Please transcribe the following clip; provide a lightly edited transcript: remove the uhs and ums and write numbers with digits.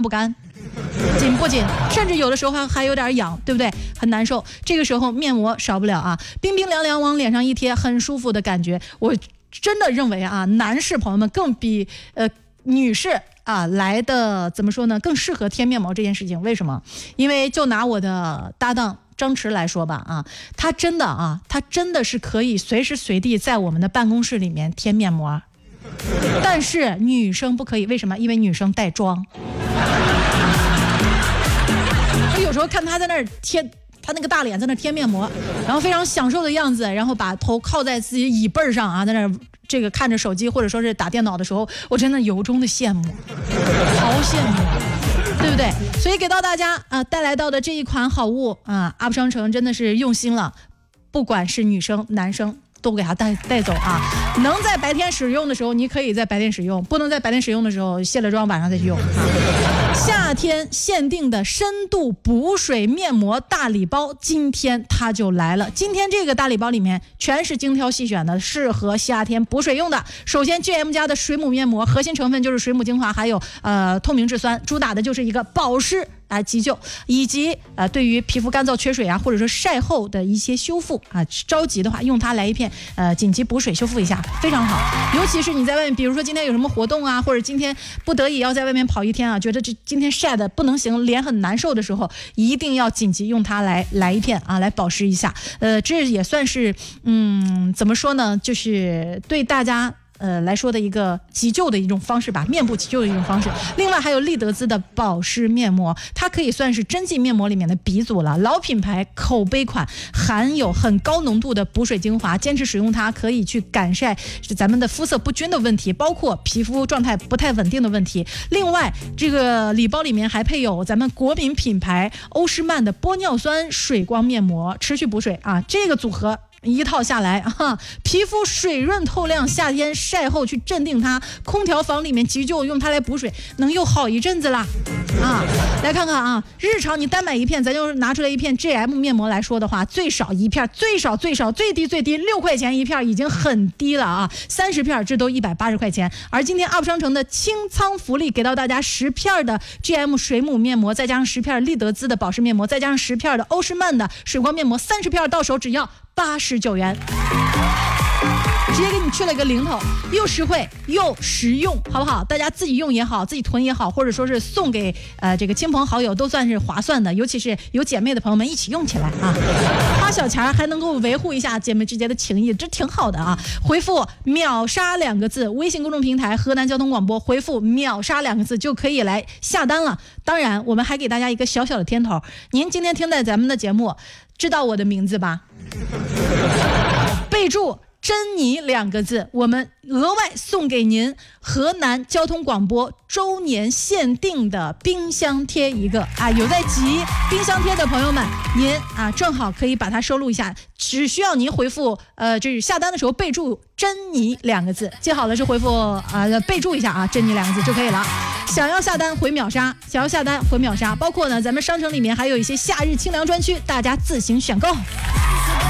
不干，紧不紧，甚至有的时候还有点痒，对不对？很难受。这个时候面膜少不了啊，冰冰凉凉往脸上一贴，很舒服的感觉。我真的认为啊，男士朋友们更比女士啊来的怎么说呢，更适合贴面膜这件事情。为什么？因为就拿我的搭档张弛来说吧啊，他真的是可以随时随地在我们的办公室里面贴面膜，但是女生不可以。为什么？因为女生带妆。我有时候看他在那儿贴，他那个大脸在那贴面膜，然后非常享受的样子，然后把头靠在自己椅背上啊，在那儿这个看着手机或者说是打电脑的时候，我真的由衷的羡慕，好羡慕，对不对？所以给到大家带来到的这一款好物啊，UP商城真的是用心了，不管是女生男生都给它带走啊！能在白天使用的时候，你可以在白天使用；不能在白天使用的时候，卸了妆晚上再去用啊！夏天限定的深度补水面膜大礼包，今天它就来了。今天这个大礼包里面全是精挑细选的，适合夏天补水用的。首先 GM 家的水母面膜，核心成分就是水母精华，还有透明质酸，主打的就是一个保湿急救，以及对于皮肤干燥缺水啊，或者说晒后的一些修复啊，着急的话用它来一片紧急补水修复一下，非常好。尤其是你在外面，比如说今天有什么活动啊，或者今天不得已要在外面跑一天啊，觉得今天晒的不能行，脸很难受的时候，一定要紧急用它来一片啊，来保湿一下。这也算是怎么说呢，就是对大家来说的一个急救的一种方式吧，面部急救的一种方式。另外还有丽德姿的保湿面膜，它可以算是针剂面膜里面的鼻祖了，老品牌口碑款，含有很高浓度的补水精华，坚持使用它可以去改善咱们的肤色不均的问题，包括皮肤状态不太稳定的问题。另外这个礼包里面还配有咱们国民品牌欧诗漫的玻尿酸水光面膜，持续补水啊，这个组合一套下来皮肤水润透亮，夏天晒后去镇定它，空调房里面急救用它来补水，能又好一阵子啦来看看啊，日常你单买一片，咱就拿出来一片 GM 面膜来说的话，最少一片，最少最低6块钱一片已经很低了啊，30片这都180块钱。而今天 UP 商城的清仓福利，给到大家10片的 GM 水母面膜，再加上10片丽德姿的保湿面膜，再加上10片的欧诗漫的水光面膜，30片到手只要89元，直接给你去了一个零头，又实惠又实用，好不好？大家自己用也好，自己囤也好，或者说是送给这个亲朋好友，都算是划算的。尤其是有姐妹的朋友们一起用起来啊，花小钱还能够维护一下姐妹之间的情谊，这挺好的啊。回复秒杀2个字，微信公众平台河南交通广播，回复秒杀2个字就可以来下单了。当然我们还给大家一个小小的天头，您今天听在咱们的节目知道我的名字吧？备注珍妮2个字，我们额外送给您河南交通广播周年限定的冰箱贴一个啊！有在集冰箱贴的朋友们，您正好可以把它收录一下，只需要您回复就是下单的时候备注珍妮2个字，记好了是回复备注一下啊，珍妮2个字就可以了。想要下单回秒杀，包括呢咱们商城里面还有一些夏日清凉专区，大家自行选购。